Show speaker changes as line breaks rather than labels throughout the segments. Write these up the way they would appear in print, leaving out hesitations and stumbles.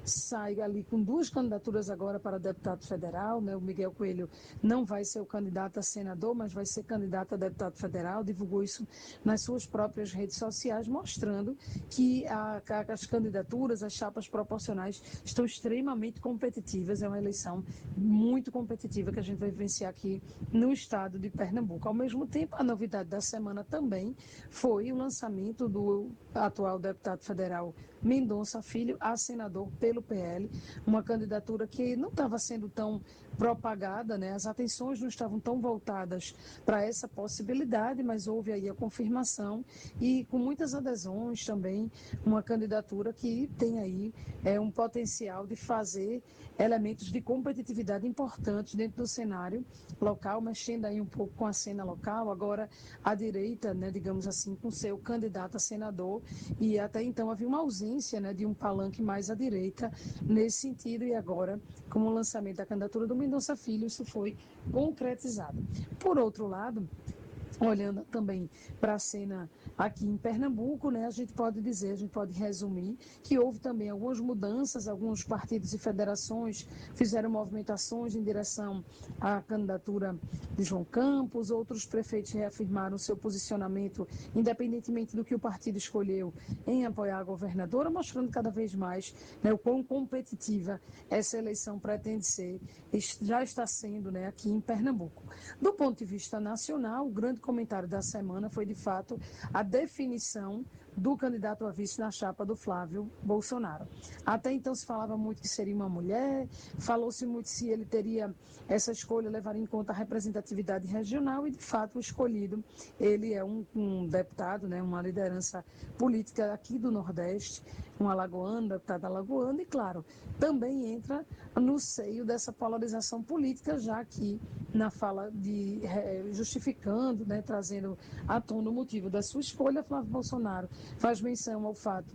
sai ali com 2 candidaturas agora para deputado federal, né? O Miguel Coelho não vai ser o candidato a senador, mas vai ser candidato a deputado federal, divulgou isso nas suas próprias redes sociais, mostrando que as candidaturas, as chapas proporcionais estão extremamente competitivas, é uma eleição muito competitiva que a gente vai vivenciar aqui no estado de Pernambuco. Ao mesmo tempo, a novidade da semana também foi o lançamento do atual deputado federal Mendonça Filho a senador pelo PL, uma candidatura que não estava sendo tão propagada, né? As atenções não estavam tão voltadas para essa possibilidade, mas houve aí a confirmação e com muitas adesões também, uma candidatura que tem aí um potencial de fazer elementos de competitividade importantes dentro do cenário local, mexendo aí um pouco com a cena local, agora a direita, né, digamos assim, com seu candidato a senador, e até então havia uma ausência, né, de um palanque mais à direita nesse sentido, e agora, com o lançamento da candidatura do Mendonça Filho, isso foi concretizado. Por outro lado, olhando também para a cena aqui em Pernambuco, né, a gente pode resumir que houve também algumas mudanças, alguns partidos e federações fizeram movimentações em direção à candidatura de João Campos, outros prefeitos reafirmaram seu posicionamento, independentemente do que o partido escolheu, em apoiar a governadora, mostrando cada vez mais, né, o quão competitiva essa eleição pretende ser, já está sendo, né, aqui em Pernambuco. Do ponto de vista nacional, o grande comentário da semana foi, de fato, a definição do candidato a vice na chapa do Flávio Bolsonaro. Até então se falava muito que seria uma mulher, falou-se muito se ele teria essa escolha, levaria em conta a representatividade regional e, de fato, o escolhido, ele é um deputado, né, uma liderança política aqui do Nordeste, um alagoano, deputado alagoano, e, claro, também entra no seio dessa polarização política, já que na fala justificando, né, trazendo à tona o motivo da sua escolha, Flávio Bolsonaro faz menção ao fato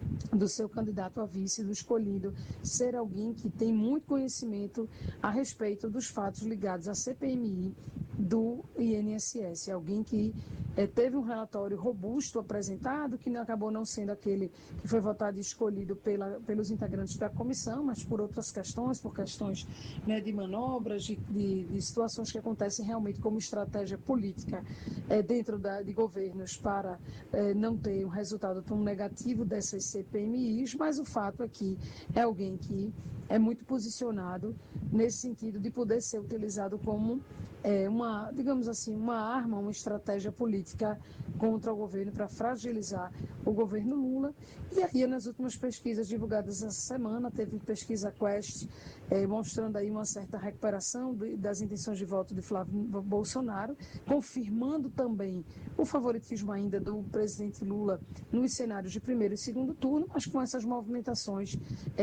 do seu candidato a vice, do escolhido, ser alguém que tem muito conhecimento a respeito dos fatos ligados à CPMI do INSS, alguém que teve um relatório robusto apresentado, que acabou não sendo aquele que foi votado e escolhido pelos integrantes da comissão, mas por outras questões, por questões, né, de manobras, de situações que acontecem realmente como estratégia política dentro de governos para não ter um resultado tão negativo dessas CPMIs, mas o fato é que é alguém que é muito posicionado nesse sentido de poder ser utilizado como digamos assim, uma arma, uma estratégia política contra o governo para fragilizar o governo Lula. E aí, nas últimas pesquisas divulgadas essa semana, teve pesquisa Quest mostrando aí uma certa recuperação das intenções de voto de Flávio Bolsonaro, confirmando também o favoritismo ainda do presidente Lula nos cenários de primeiro e segundo turno, mas com essas movimentações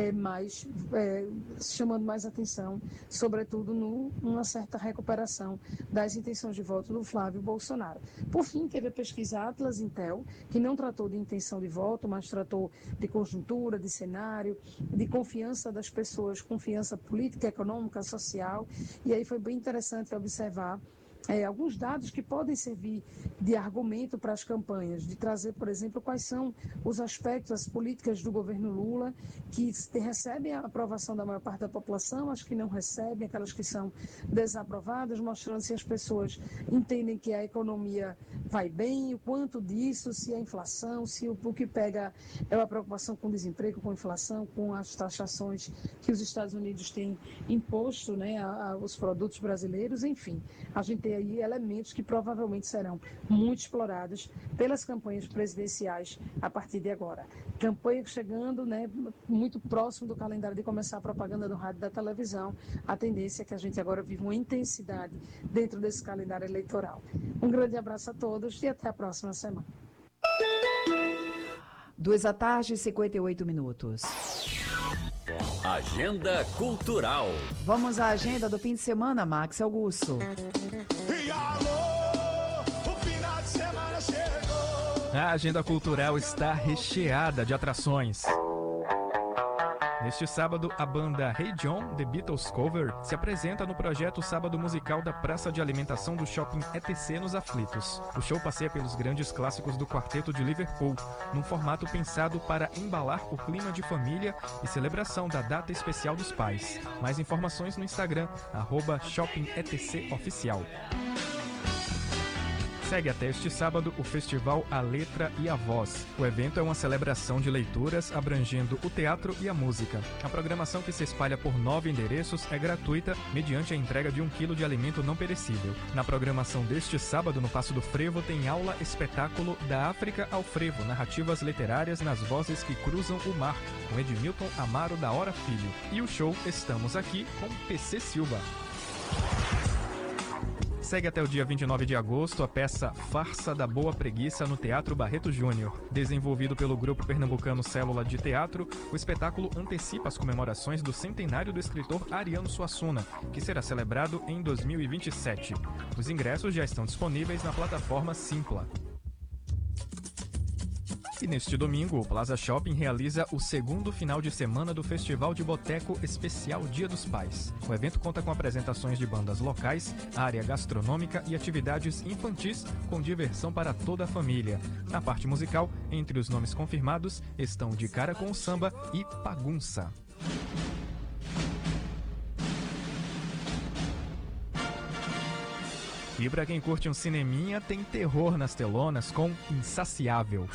chamando mais atenção, sobretudo numa certa recuperação das intenções de voto do Flávio Bolsonaro. Por fim, teve a pesquisa Atlas Intel, que não tratou de intenção de voto, mas tratou de conjuntura, de cenário, de confiança das pessoas, confiança política, econômica, social, e aí foi bem interessante observar alguns dados que podem servir de argumento para as campanhas, de trazer, por exemplo, quais são os aspectos, as políticas do governo Lula que recebem a aprovação da maior parte da população, as que não recebem, aquelas que são desaprovadas, mostrando se as pessoas entendem que a economia vai bem, o quanto disso, se a inflação, se o que pega é uma preocupação com o desemprego, com a inflação, com as taxações que os Estados Unidos têm imposto, né, aos produtos brasileiros, enfim. A gente tem aí elementos que provavelmente serão muito explorados pelas campanhas presidenciais a partir de agora. Campanha chegando, né, muito próximo do calendário de começar a propaganda do rádio e da televisão. A tendência é que a gente agora viva uma intensidade dentro desse calendário eleitoral. Um grande abraço a todos e até a próxima semana.
14h58.
Agenda Cultural.
Vamos à agenda do fim de semana, Max Augusto.
E alô, o final de semana chegou.
A agenda cultural está recheada de atrações.
Neste sábado, a banda Hey John, The Beatles Cover, se apresenta no projeto Sábado Musical da Praça de Alimentação do Shopping ETC nos Aflitos. O show passeia pelos grandes clássicos do quarteto de Liverpool, num formato pensado para embalar o clima de família e celebração da data especial dos pais. Mais informações no Instagram, @ShoppingETCOficial. Segue até este sábado o festival A Letra e a Voz. O evento é uma celebração de leituras abrangendo o teatro e a música. A programação, que se espalha por 9 endereços, é gratuita mediante a entrega de 1 quilo de alimento não perecível. Na programação deste sábado, no Passo do Frevo, tem aula espetáculo Da África ao Frevo, narrativas literárias nas vozes que cruzam o mar, com Edmilton Amaro da Hora Filho. E o show Estamos Aqui com PC Silva. Segue até o dia 29 de agosto a peça Farsa da Boa Preguiça no Teatro Barreto Júnior. Desenvolvido pelo grupo pernambucano Célula de Teatro, o espetáculo antecipa as comemorações do centenário do escritor Ariano Suassuna, que será celebrado em 2027. Os ingressos já estão disponíveis na plataforma Simpla. E neste domingo, o Plaza Shopping realiza o segundo final de semana do Festival de Boteco Especial Dia dos Pais. O evento conta com apresentações de bandas locais, área gastronômica e atividades infantis com diversão para toda a família. Na parte musical, entre os nomes confirmados estão De Cara com o Samba e Bagunça. E para quem curte um cineminha, tem terror nas telonas com Insaciável.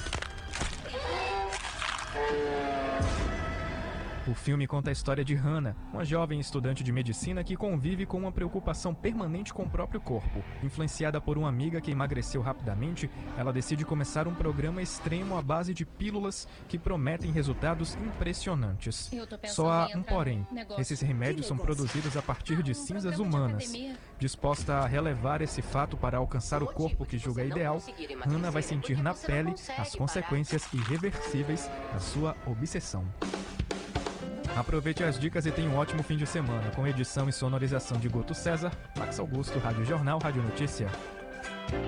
O filme conta a história de Hannah, uma jovem estudante de medicina que convive com uma preocupação permanente com o próprio corpo. Influenciada por uma amiga que emagreceu rapidamente, ela decide começar um programa extremo à base de pílulas que prometem resultados impressionantes. Só há um porém: esses remédios são produzidos a partir de cinzas humanas. Disposta a relevar esse fato para alcançar o corpo que julga ideal, Hannah vai sentir na pele as consequências irreversíveis da sua obsessão. Aproveite as dicas e tenha um ótimo fim de semana, com edição e sonorização de Guto César, Max Augusto, Rádio Jornal, Rádio Notícia.